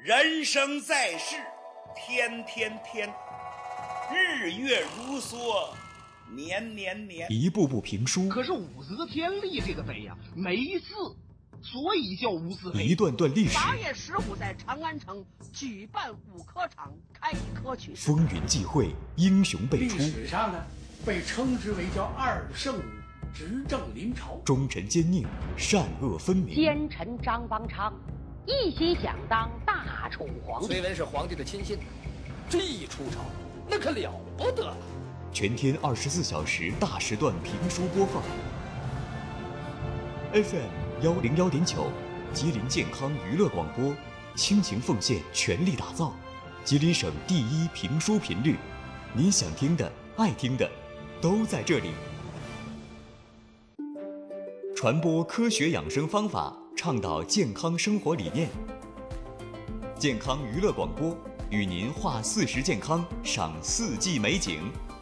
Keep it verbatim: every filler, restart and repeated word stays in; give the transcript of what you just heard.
人生在世，天天天，日月如梭，年年年。 一部部评书， 可是武则天立这个碑呀、啊，没字，所以叫无字碑。 一段段历史。 八月十五在长安城举办武科场开科取士， 风云际会，英雄辈出。 历史上呢，被称之为叫二圣武，执政临朝， 忠臣奸佞，善恶分明。 奸臣张邦昌一心想当大宠皇帝。 崔文是皇帝的亲信，这一出朝，那可了不得了。 全天二十四小时大时段评书播放。F M 幺零幺点九，吉林健康娱乐广播，倾情奉献，全力打造吉林省第一评书频率。您想听的、爱听的，都在这里。传播科学养生方法，倡导健康生活理念。健康娱乐广播与您话四时健康，赏四季美景。